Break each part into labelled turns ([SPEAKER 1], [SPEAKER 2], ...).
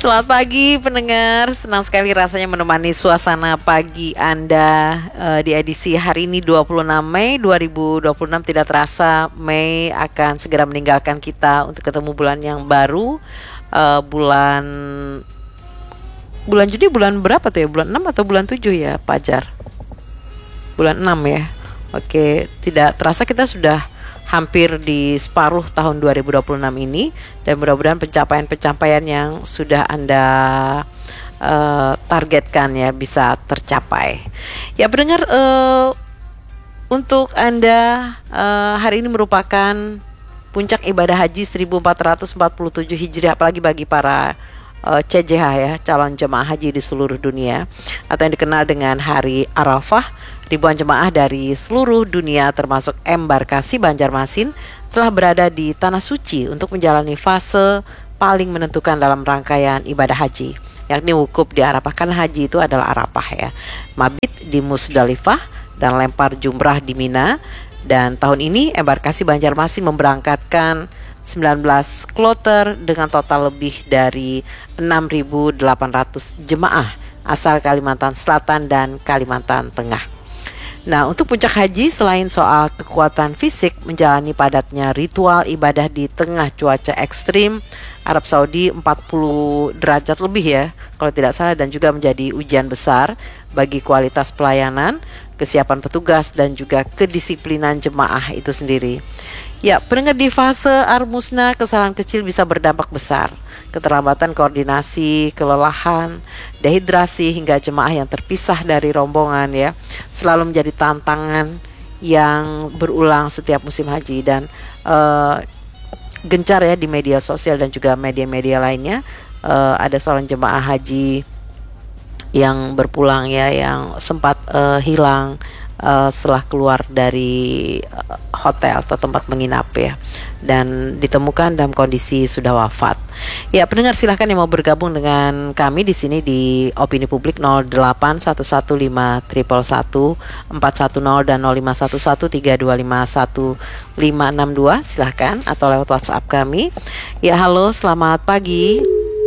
[SPEAKER 1] Selamat pagi pendengar, senang sekali rasanya menemani suasana pagi Anda di edisi hari ini 26 Mei 2026. Tidak terasa Mei akan segera meninggalkan kita untuk ketemu bulan yang baru. Bulan Juni bulan berapa tuh ya? Bulan 6 atau bulan 7 ya Pajar? Bulan 6 ya. Oke, tidak terasa kita sudah hampir di separuh tahun 2026 ini, dan mudah-mudahan pencapaian-pencapaian yang sudah Anda targetkan ya bisa tercapai. Ya pendengar, untuk Anda hari ini merupakan puncak ibadah haji 1447 Hijriah, apalagi bagi para CJH ya, calon jemaah haji di seluruh dunia, atau yang dikenal dengan Hari Arafah. Ribuan jemaah dari seluruh dunia termasuk embarkasi Banjarmasin telah berada di Tanah Suci untuk menjalani fase paling menentukan dalam rangkaian ibadah haji, yakni wukuf di Arafah. Karena haji itu adalah Arafah ya, mabit di Musdalifah dan lempar jumrah di Mina. Dan tahun ini embarkasi Banjarmasin memberangkatkan 19 kloter dengan total lebih dari 6.800 jemaah asal Kalimantan Selatan dan Kalimantan Tengah. Nah, untuk puncak haji, selain soal kekuatan fisik menjalani padatnya ritual ibadah di tengah cuaca ekstrim, Arab Saudi 40 derajat lebih ya kalau tidak salah, dan juga menjadi ujian besar bagi kualitas pelayanan, kesiapan petugas, dan juga kedisiplinan jemaah itu sendiri. Ya, pendengar, di fase Armusna kesalahan kecil bisa berdampak besar. Keterlambatan koordinasi, kelelahan, dehidrasi, hingga jemaah yang terpisah dari rombongan ya selalu menjadi tantangan yang berulang setiap musim haji. Dan gencar ya di media sosial dan juga media-media lainnya, ada seorang jemaah haji yang berpulang ya, yang sempat hilang setelah keluar dari hotel atau tempat menginap ya, dan ditemukan dalam kondisi sudah wafat. Ya pendengar, silahkan yang mau bergabung dengan kami di sini di Opini Publik 081151111410 dan 051132515562, silahkan, atau lewat WhatsApp kami. Ya halo, selamat pagi.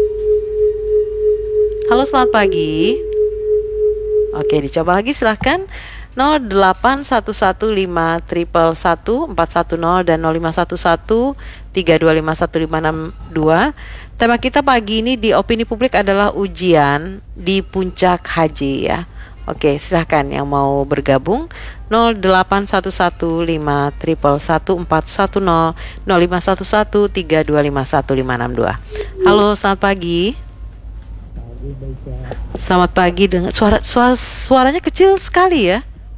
[SPEAKER 1] Halo, selamat pagi. Oke, dicoba lagi silahkan. 081151111410 dan 051132515562. Tema kita pagi ini di Opini Publik adalah ujian di puncak haji ya. Oke, silahkan yang mau bergabung 081151111410 051132515562. Halo, selamat pagi. Selamat pagi. Dengan suaranya kecil sekali ya.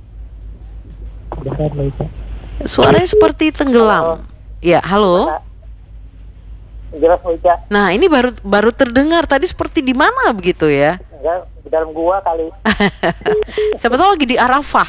[SPEAKER 1] Suaranya seperti tenggelam. Ya, halo.
[SPEAKER 2] Jelas, Ica.
[SPEAKER 1] Nah, ini baru terdengar, tadi seperti di mana begitu ya?
[SPEAKER 2] Enggak, di dalam gua kali.
[SPEAKER 1] Siapa tahu lagi di Arafah.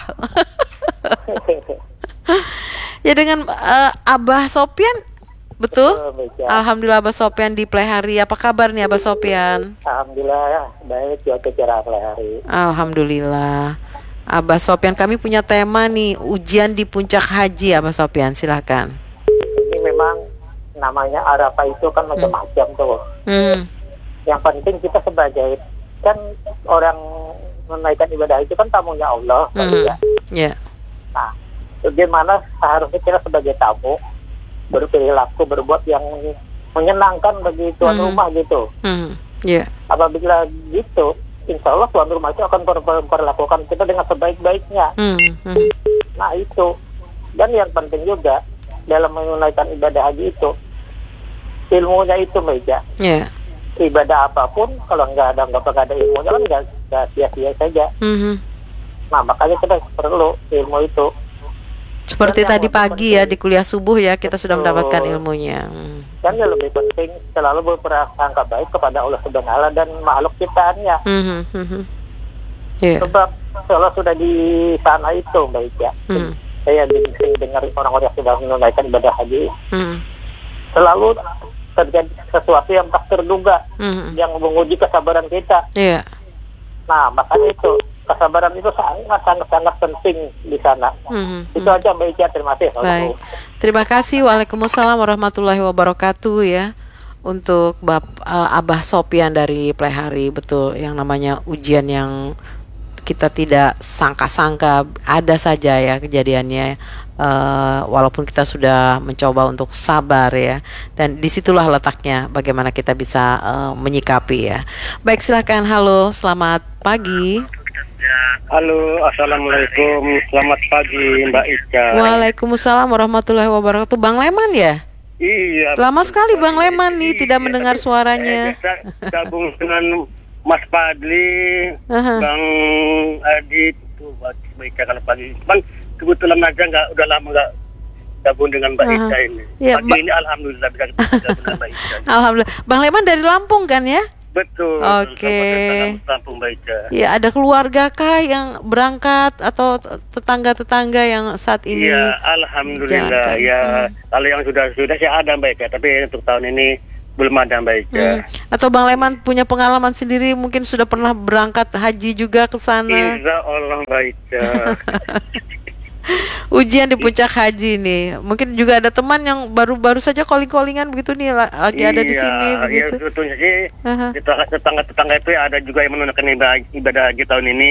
[SPEAKER 1] Ya, dengan Abah Sopyan, betul? Alhamdulillah, Abah Sopyan di Plehari. Apa kabar nih Abah Sopyan?
[SPEAKER 2] Alhamdulillah baik, cuaca cerah Plehari.
[SPEAKER 1] Alhamdulillah. Abah Sopyan, kami punya tema nih, ujian di puncak haji. Abah Sopyan, silakan.
[SPEAKER 2] Ini memang namanya Arafah itu kan macam-macam tuh. Yang penting kita sebagai kan orang menaikkan ibadah itu kan tamunya Allah, ya.
[SPEAKER 1] Yeah.
[SPEAKER 2] Nah, bagaimana seharusnya kita sebagai tamu berperilaku, berbuat yang menyenangkan bagi tuan rumah gitu.
[SPEAKER 1] Yeah.
[SPEAKER 2] Apabila gitu, insya Allah tuan rumah itu akan memperlakukan kita dengan sebaik-baiknya. Nah itu. Dan yang penting juga dalam menunaikan ibadah haji itu, ilmunya itu Meja.
[SPEAKER 1] Yeah.
[SPEAKER 2] Ibadah apapun kalau nggak ada ilmunya kan nggak sia-sia saja. Nah makanya kita perlu ilmu itu.
[SPEAKER 1] Seperti tadi pagi ya di kuliah subuh ya, kita sudah mendapatkan ilmunya.
[SPEAKER 2] Dan yang lebih penting selalu berprasangka baik kepada Allah Subhanahu wa Ta'ala dan makhluk ciptaannya.
[SPEAKER 1] Yeah.
[SPEAKER 2] Sebab kalau sudah di sana itu baik ya. Saya sering dengar orang-orang yang sudah menunaikan ibadah haji, selalu terjadi sesuatu yang tak terduga, yang menguji kesabaran kita.
[SPEAKER 1] Yeah.
[SPEAKER 2] Nah makanya itu, kesabaran itu sangat penting di sana. Itu aja Mbak Ica, terima kasih.
[SPEAKER 1] Baik, terima kasih. Waalaikumsalam warahmatullahi wabarakatuh ya. untuk Abah Sopian dari Plehari, betul, yang namanya ujian yang kita tidak sangka-sangka ada saja ya kejadiannya, walaupun kita sudah mencoba untuk sabar ya, dan disitulah letaknya bagaimana kita bisa menyikapi ya. Baik, silakan. Halo, selamat pagi.
[SPEAKER 3] Halo, assalamualaikum, selamat pagi Mbak Ica.
[SPEAKER 1] Waalaikumsalam warahmatullahi wabarakatuh. Bang Leman ya?
[SPEAKER 3] Iya.
[SPEAKER 1] Lama sekali Bang Leman nih tidak mendengar suaranya.
[SPEAKER 3] Gabung dengan Mas Padli, Bang Adit, tuh Mbak Ica kalau pagi. Bang, kebetulan aja udah lama nggak gabung dengan Mbak Ica ini.
[SPEAKER 1] Ya,
[SPEAKER 3] pagi ini alhamdulillah bisa gabung dengan Mbak Ica.
[SPEAKER 1] Alhamdulillah. Bang Leman dari Lampung kan ya?
[SPEAKER 3] Betul.
[SPEAKER 1] Oke.
[SPEAKER 3] Lampung Mbak Ica.
[SPEAKER 1] Ya, ada keluarga kah yang berangkat atau tetangga-tetangga yang saat ini?
[SPEAKER 3] Iya, alhamdulillah ya. Kalau yang sudah sih ada Mbak Ica, tapi untuk tahun ini belum ada Mbak Ica.
[SPEAKER 1] Atau Bang Leman punya pengalaman sendiri, mungkin sudah pernah berangkat haji juga ke sana?
[SPEAKER 3] Insya Allah Mbak Ica.
[SPEAKER 1] Ujian di puncak haji nih. Mungkin juga ada teman yang baru saja calling-callingan begitu nih, lagi ada di sini begitu.
[SPEAKER 3] Iya, sebetulnya sih tetangga itu ada juga yang menunaikan ibadah haji tahun ini,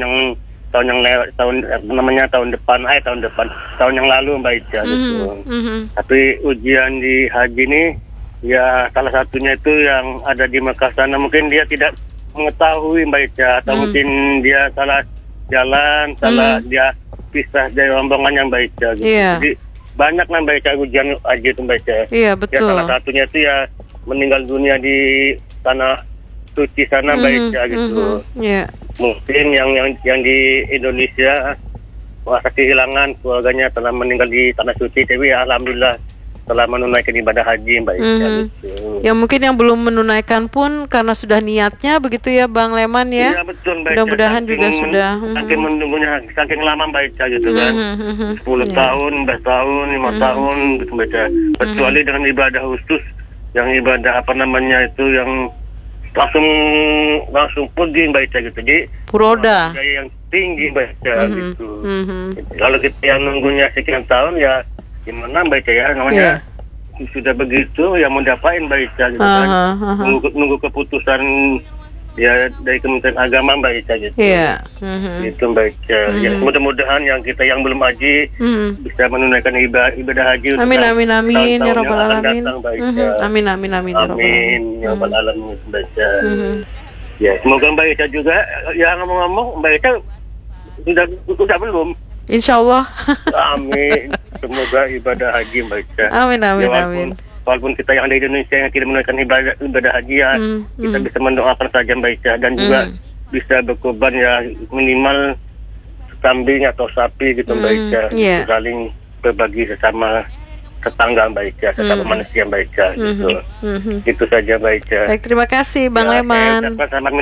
[SPEAKER 3] tahun yang lalu Mbak Ica gitu. Tapi ujian di haji ini ya salah satunya itu yang ada di Mekah sana, mungkin dia tidak mengetahui Mbak Ica, atau mungkin dia salah jalan, dia pisah dari rombongannya Mbak Ica gitu. Jadi banyak Mbak Ica ujian haji itu Mbak Ica. Iya, betul. Ya salah satunya itu ya meninggal dunia di tanah suci sana Mbak Ica gitu. Mungkin yang di Indonesia merasa kehilangan keluarganya telah meninggal di tanah suci, tapi ya alhamdulillah telah menunaikan ibadah haji Mbak Ica gitu. Ya mungkin yang belum menunaikan pun karena sudah niatnya begitu ya Bang Leman ya. Iya betul Mbak Ica. Mudah-mudahan juga sudah saking menunggunya, saking lama Mbak Ica gitu kan. 10 tahun, 11 tahun, 5 tahun gitu Mbak Ica. Kecuali dengan ibadah khusus yang ibadah itu yang langsung pergi Mbak Ica gitu. Jadi puroda yang tinggi Mbak Ica gitu. Kalau kita yang nunggunya sekian tahun ya gimana Mbak Ica ya namanya sudah begitu ya mau diapain Mbak Ica gitu kan. Nunggu keputusan ya dari Kementerian Agama Mbak Ica gitu. Gitu Mbak Ica. Ya mudah-mudahan yang kita yang belum haji bisa menunaikan ibadah haji. Amin ya rabbal alamin. Amin ya rabbal alamin Mbak Ica. Ya semoga Mbak Ica juga ya ngomong-ngomong Mbak Ica sudah belum? Insya Allah. Amin. Semoga ibadah haji Mbak Ica. Amin. Walaupun kita yang ada di Indonesia yang tidak menunaikan ibadah haji ya, kita bisa mendoakan saja Mbak Ica, dan juga bisa berkorban ya minimal kambing atau sapi gitu Mbak Ica, saling berbagi sesama tetangga Mbak Ica, sesama manusia Mbak Ica gitu. Gitu saja Mbak Ica. Baik, terima kasih Bang Leman. Selamat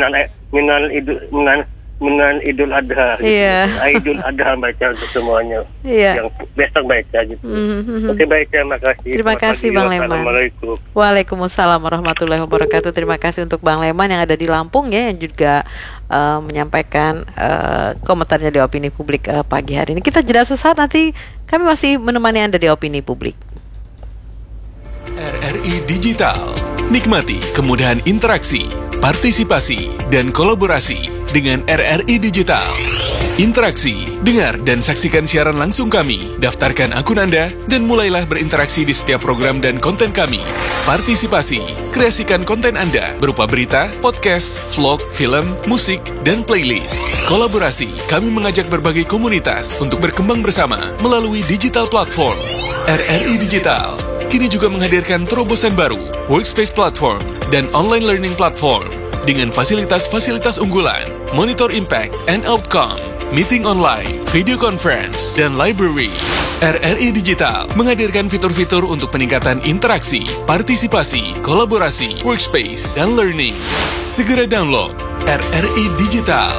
[SPEAKER 3] Minal Idul Adha. Idul Adha Mbak Ica untuk semuanya. Yang besok Mbak Ica gitu. Oke Mbak Ica, makasih. Terima kasih Bang Leman. Assalamualaikum. Waalaikumsalam warahmatullahi wabarakatuh. Terima kasih untuk Bang Leman yang ada di Lampung ya, yang juga menyampaikan komentarnya di Opini Publik pagi hari ini. Kita jeda sesaat, nanti kami masih menemani Anda di Opini Publik.
[SPEAKER 4] RRI Digital. Nikmati kemudahan interaksi, partisipasi, dan kolaborasi dengan RRI Digital. Interaksi, dengar dan saksikan siaran langsung kami. Daftarkan akun Anda dan mulailah berinteraksi di setiap program dan konten kami. Partisipasi, kreasikan konten Anda berupa berita, podcast, vlog, film, musik, dan playlist. Kolaborasi, kami mengajak berbagai komunitas untuk berkembang bersama melalui digital platform. RRI Digital kini juga menghadirkan terobosan baru, workspace platform, dan online learning platform dengan fasilitas-fasilitas unggulan, monitor impact and outcome, meeting online, video conference, dan library. RRI Digital menghadirkan fitur-fitur untuk peningkatan interaksi, partisipasi, kolaborasi, workspace, dan learning. Segera download RRI Digital.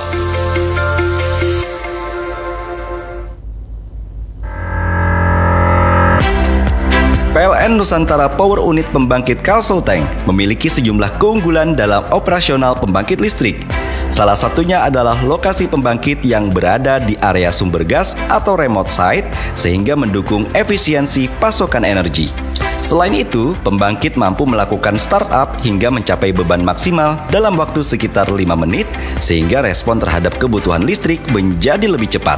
[SPEAKER 5] PLN Nusantara Power Unit Pembangkit Kalsel-Tank memiliki sejumlah keunggulan dalam operasional pembangkit listrik. Salah satunya adalah lokasi pembangkit yang berada di area sumber gas atau remote site, sehingga mendukung efisiensi pasokan energi. Selain itu, pembangkit mampu melakukan startup hingga mencapai beban maksimal dalam waktu sekitar 5 menit, sehingga respon terhadap kebutuhan listrik menjadi lebih cepat.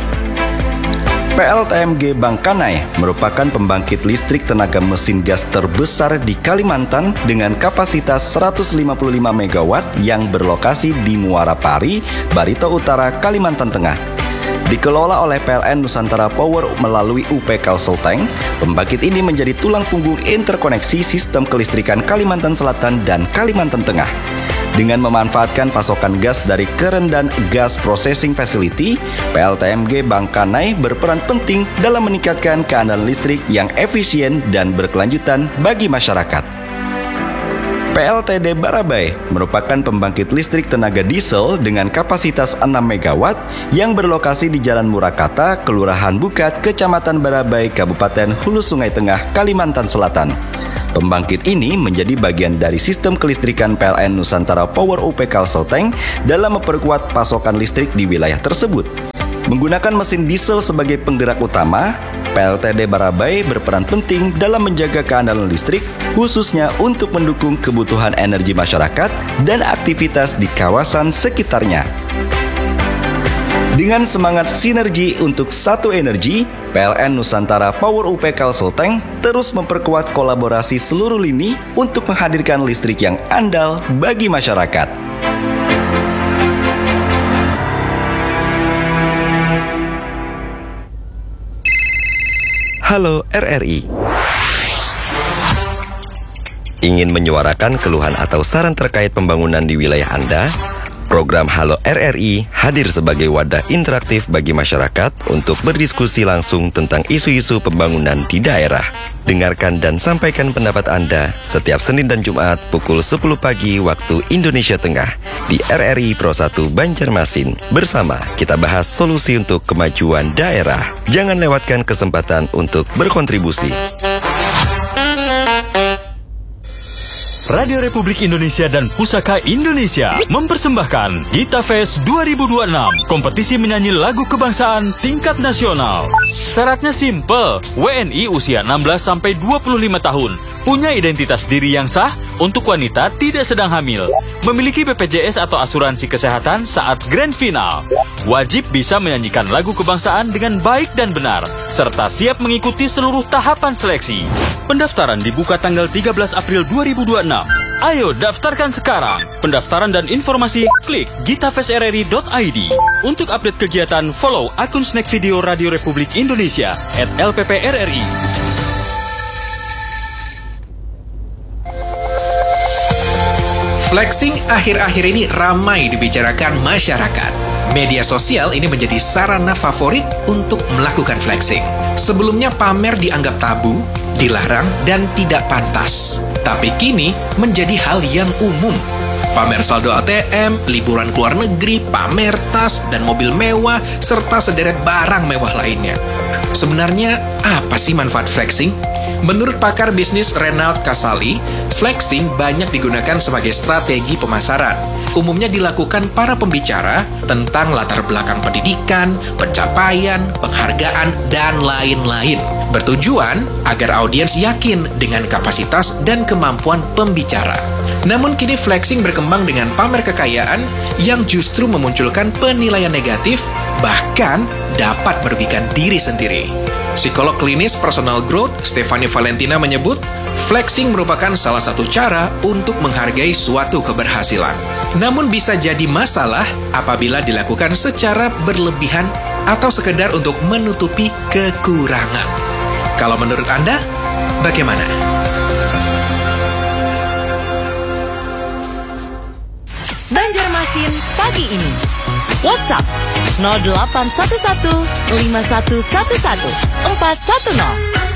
[SPEAKER 5] PLTMG Bangkanai merupakan pembangkit listrik tenaga mesin gas terbesar di Kalimantan dengan kapasitas 155 MW yang berlokasi di Muara Pari, Barito Utara, Kalimantan Tengah. Dikelola oleh PLN Nusantara Power melalui UP Kalselteng, pembangkit ini menjadi tulang punggung interkoneksi sistem kelistrikan Kalimantan Selatan dan Kalimantan Tengah. Dengan memanfaatkan pasokan gas dari Kerendan Gas Processing Facility, PLTMG Bangkanai berperan penting dalam meningkatkan keandalan listrik yang efisien dan berkelanjutan bagi masyarakat. PLTD Barabai merupakan pembangkit listrik tenaga diesel dengan kapasitas 6 MW yang berlokasi di Jalan Murakata, Kelurahan Bukat, Kecamatan Barabai, Kabupaten Hulu Sungai Tengah, Kalimantan Selatan. Pembangkit ini menjadi bagian dari sistem kelistrikan PLN Nusantara Power UP Kalselteng dalam memperkuat pasokan listrik di wilayah tersebut. Menggunakan mesin diesel sebagai penggerak utama, PLTD Barabai berperan penting dalam menjaga keandalan listrik, khususnya untuk mendukung kebutuhan energi masyarakat dan aktivitas di kawasan sekitarnya. Dengan semangat sinergi untuk satu energi, PLN Nusantara Power UP Kalselteng terus memperkuat kolaborasi seluruh lini untuk menghadirkan listrik yang andal bagi masyarakat.
[SPEAKER 6] Halo RRI. Ingin menyuarakan keluhan atau saran terkait pembangunan di wilayah Anda? Program Halo RRI hadir sebagai wadah interaktif bagi masyarakat untuk berdiskusi langsung tentang isu-isu pembangunan di daerah. Dengarkan dan sampaikan pendapat Anda setiap Senin dan Jumat pukul 10 pagi waktu Indonesia Tengah di RRI Pro 1 Banjarmasin. Bersama kita bahas solusi untuk kemajuan daerah. Jangan lewatkan kesempatan untuk berkontribusi.
[SPEAKER 7] Radio Republik Indonesia dan Pusaka Indonesia mempersembahkan Gita Fest 2026, kompetisi menyanyi lagu kebangsaan tingkat nasional. Syaratnya simple, WNI usia 16-25 tahun, punya identitas diri yang sah, untuk wanita tidak sedang hamil, memiliki BPJS atau asuransi kesehatan saat grand final. Wajib bisa menyanyikan lagu kebangsaan dengan baik dan benar, serta siap mengikuti seluruh tahapan seleksi. Pendaftaran dibuka tanggal 13 April 2026. Ayo daftarkan sekarang. Pendaftaran dan informasi klik gitafestrri.id. Untuk update kegiatan, follow akun Snack Video Radio Republik Indonesia @LPPRRI.
[SPEAKER 8] Flexing akhir-akhir ini ramai dibicarakan masyarakat. Media sosial ini menjadi sarana favorit untuk melakukan flexing. Sebelumnya pamer dianggap tabu, dilarang, dan tidak pantas. Tapi kini menjadi hal yang umum. Pamer saldo ATM, liburan ke luar negeri, pamer tas dan mobil mewah, serta sederet barang mewah lainnya. Sebenarnya, apa sih manfaat flexing? Menurut pakar bisnis Renald Kasali, flexing banyak digunakan sebagai strategi pemasaran. Umumnya dilakukan para pembicara tentang latar belakang pendidikan, pencapaian, penghargaan, dan lain-lain. Bertujuan agar audiens yakin dengan kapasitas dan kemampuan pembicara. Namun kini flexing berkembang dengan pamer kekayaan yang justru memunculkan penilaian negatif, bahkan dapat merugikan diri sendiri. Psikolog klinis personal growth Stephanie Valentina menyebut, flexing merupakan salah satu cara untuk menghargai suatu keberhasilan. Namun bisa jadi masalah apabila dilakukan secara berlebihan atau sekedar untuk menutupi kekurangan. Kalau menurut Anda, bagaimana?
[SPEAKER 9] Banjarmasin pagi ini. WhatsApp 0811 5111 410.